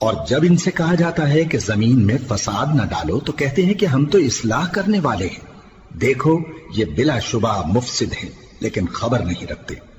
और जब इनसे कहा जाता है कि जमीन में फसाद न डालो तो कहते हैं कि हम तो इस्लाह करने वाले हैं। देखो ये बिलाशुबा मुफसिद हैं, लेकिन खबर नहीं रखते।